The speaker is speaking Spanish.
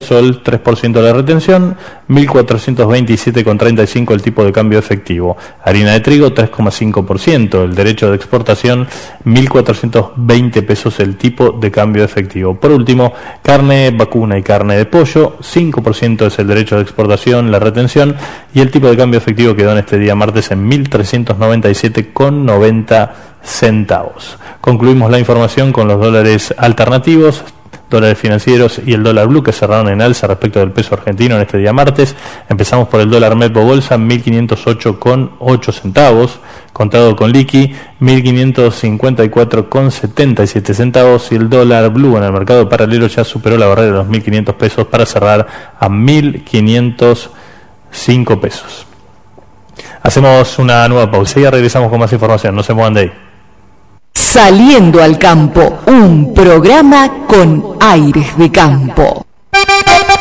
Repsol 3% la retención, 1.427,35 el tipo de cambio efectivo. Harina de trigo 3,5%, el derecho de exportación 1.420 pesos el tipo de cambio efectivo. Por último, carne vacuna y carne de pollo, 5% es el derecho de exportación, la retención, y el tipo de cambio efectivo quedó en este día martes en 1.397,90 centavos. Concluimos la información con los dólares alternativos, dólares financieros y el dólar blue, que cerraron en alza respecto del peso argentino en este día martes. Empezamos por el dólar Mepo Bolsa, 1.508,8 centavos, contado con liqui 1.554,77 centavos, y el dólar blue en el mercado paralelo ya superó la barrera de los 1.500 pesos para cerrar a 1.505 pesos. Hacemos una nueva pausa y ya regresamos con más información. No se muevan de ahí. Saliendo al campo, un programa con aires de campo.